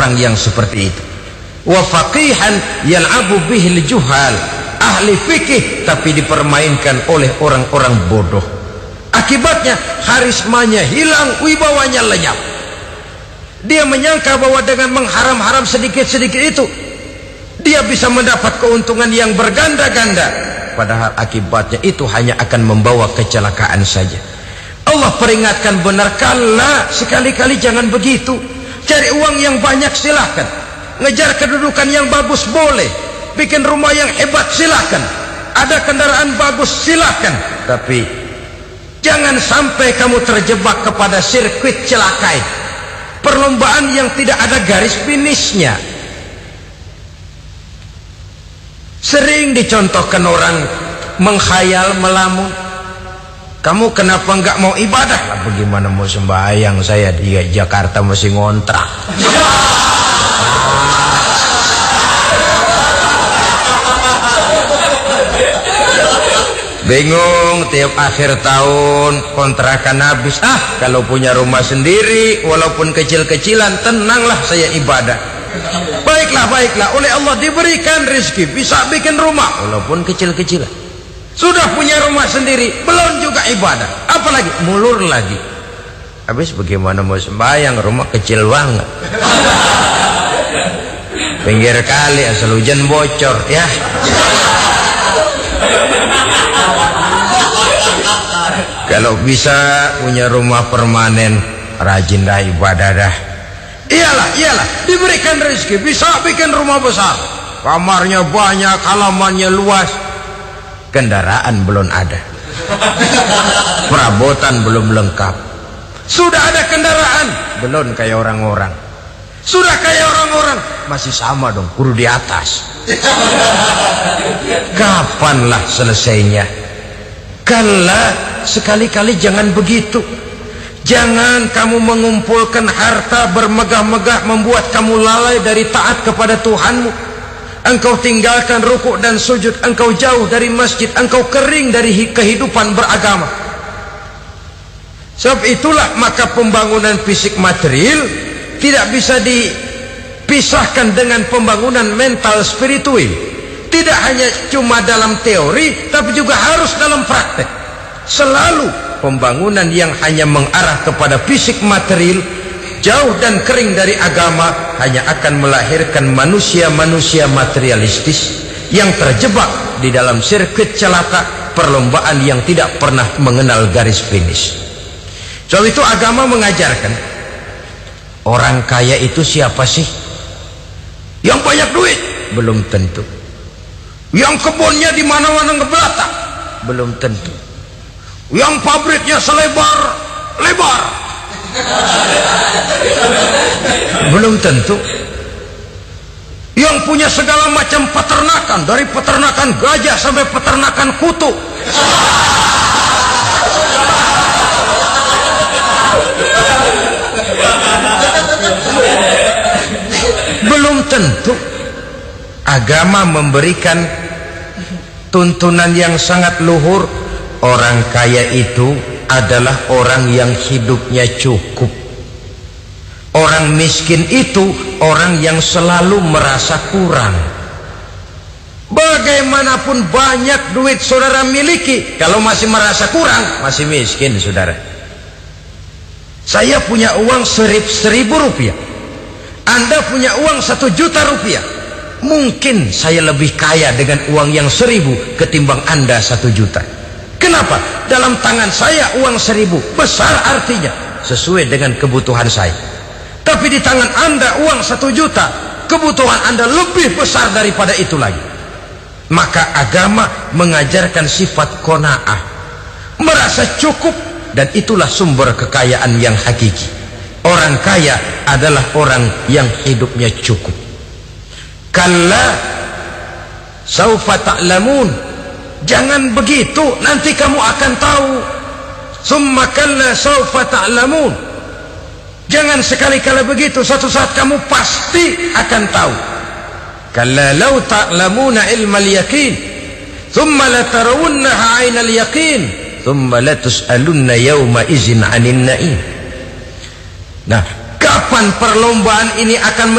orang yang seperti itu. Wa faqihan yal'abu bihil juhal, ahli fikih tapi dipermainkan oleh orang-orang bodoh. Akibatnya karismanya hilang, wibawanya lenyap. Dia menyangka bahwa dengan mengharam-haram sedikit-sedikit itu dia bisa mendapat keuntungan yang berganda-ganda, padahal akibatnya itu hanya akan membawa kecelakaan saja. Allah peringatkan benar, kala, sekali-kali jangan begitu. Cari uang yang banyak silahkan, ngejar kedudukan yang bagus boleh, bikin rumah yang hebat silahkan, ada kendaraan bagus silahkan, tapi jangan sampai kamu terjebak kepada sirkuit celakai, perlombaan yang tidak ada garis finishnya. Sering dicontohkan orang menghayal, melamun, kamu kenapa nggak mau ibadah? Lah, bagaimana mau sembahyang, saya di Jakarta masih ngontrak. Bingung, tiap akhir tahun kontrakan habis. Kalau punya rumah sendiri walaupun kecil-kecilan, tenanglah saya ibadah. Baiklah, oleh Allah diberikan rezeki, bisa bikin rumah walaupun kecil-kecilan. Sudah punya rumah sendiri, belum juga ibadah, apalagi mulur lagi. Habis bagaimana mau sembahyang, rumah kecil banget. Pinggir kali, asal hujan bocor ya. Kalau bisa punya rumah permanen, rajin dah ibadah dah. Iyalah, diberikan rezeki, bisa bikin rumah besar, kamarnya banyak, halamannya luas, kendaraan belum ada, perabotan belum lengkap. Sudah ada kendaraan, belum kayak orang-orang. Sudah kayak orang-orang, masih sama dong, kudu di atas. Kapanlah selesainya? Kala, sekali-kali jangan begitu. Jangan kamu mengumpulkan harta bermegah-megah membuat kamu lalai dari taat kepada Tuhanmu. Engkau tinggalkan rukuk dan sujud, engkau jauh dari masjid, engkau kering dari kehidupan beragama. Sebab itulah maka pembangunan fisik material tidak bisa dipisahkan dengan pembangunan mental spiritual. Tidak hanya cuma dalam teori, tapi juga harus dalam praktek. Selalu pembangunan yang hanya mengarah kepada fisik material, jauh dan kering dari agama, hanya akan melahirkan manusia-manusia materialistis yang terjebak di dalam sirkuit celaka, perlombaan yang tidak pernah mengenal garis finish. Sebab itu agama mengajarkan, orang kaya itu siapa sih? Yang banyak duit? Belum tentu. Yang kebunnya di mana-mana ngebelata? Belum tentu. Yang pabriknya selebar-lebar? Belum tentu. Yang punya segala macam peternakan, dari peternakan gajah sampai peternakan kutu? Belum tentu. Agama memberikan tuntunan yang sangat luhur. Orang kaya itu adalah orang yang hidupnya cukup. Orang miskin itu orang yang selalu merasa kurang. Bagaimanapun banyak duit saudara miliki, kalau masih merasa kurang, masih miskin saudara. Saya punya uang 1.000 rupiah, Anda punya uang 1 juta rupiah. Mungkin saya lebih kaya dengan uang yang 1.000 ketimbang Anda 1 juta. Kenapa? Dalam tangan saya uang 1.000 besar, artinya sesuai dengan kebutuhan saya. Tapi di tangan Anda uang 1 juta, kebutuhan Anda lebih besar daripada itu lagi. Maka agama mengajarkan sifat qanaah, merasa cukup, dan itulah sumber kekayaan yang hakiki. Orang kaya adalah orang yang hidupnya cukup. Kalla saufa ta'lamun, jangan begitu, nanti kamu akan tahu. Summa kalla saufa ta'lamun, jangan sekali-kali begitu, suatu saat kamu pasti akan tahu. Kalla law ta'lamuna ilmal yaqin, thumma latarawunnaha 'ainal yaqin, thumma latus'alunna yawma idzin 'anil na'im. Nah, kapan perlombaan ini akan